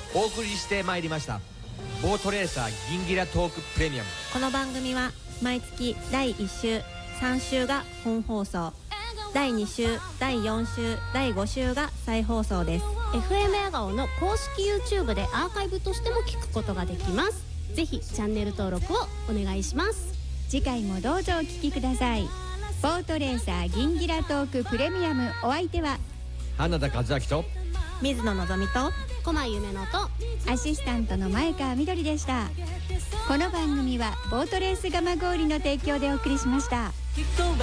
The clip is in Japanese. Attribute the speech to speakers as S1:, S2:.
S1: お送りしてまいりましたボートレーサーギンギラトークプレミアム。
S2: この番組は毎月第1週3週が本放送、第2週第4週第5週が再放送です。
S3: FM やがおの公式 YouTube でアーカイブとしても聞くことができます。ぜひチャンネル登録をお願いします。
S4: 次回もどうぞお聞きください。ボートレーサーギンギラトークプレミアム、お相手は
S1: 花田和明と
S2: 水野のぞみと
S3: 駒井夢乃と
S4: アシスタントの前川みどりでした。この番組はボートレース蒲郡の提供でお送りしました。